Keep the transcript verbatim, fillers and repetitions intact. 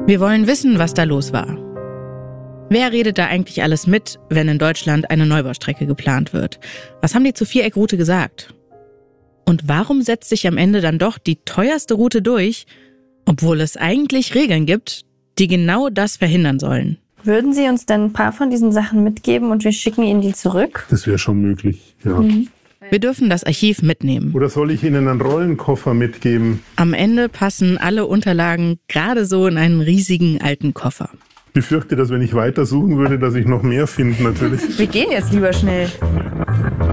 Wir wollen wissen, was da los war. Wer redet da eigentlich alles mit, wenn in Deutschland eine Neubaustrecke geplant wird? Was haben die zur Viereckroute gesagt? Und warum setzt sich am Ende dann doch die teuerste Route durch, obwohl es eigentlich Regeln gibt, die genau das verhindern sollen? Würden Sie uns dann ein paar von diesen Sachen mitgeben und wir schicken Ihnen die zurück? Das wäre schon möglich, ja. Mhm. Wir dürfen das Archiv mitnehmen. Oder soll ich Ihnen einen Rollenkoffer mitgeben? Am Ende passen alle Unterlagen gerade so in einen riesigen alten Koffer. Ich befürchte, dass wenn ich weiter suchen würde, dass ich noch mehr finde natürlich. Wir gehen jetzt lieber schnell.